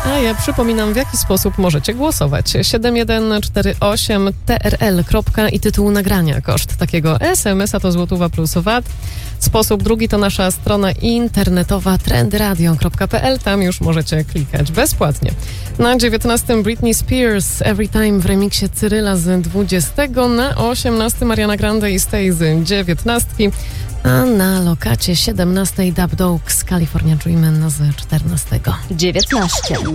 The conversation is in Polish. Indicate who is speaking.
Speaker 1: A ja przypominam, w jaki sposób możecie głosować. 7148 TRL. I tytuł nagrania. Koszt takiego SMS-a to złotówa plus VAT. Sposób drugi to nasza strona internetowa trendradio.pl. Tam już możecie klikać bezpłatnie. Na 19 Britney Spears Every Time w remiksie Cyryla z 20. Na 18 Mariana Grande i Stay z 19. A na lokacie 17 Dub Dogs California Dreamin' z 14.
Speaker 2: 19.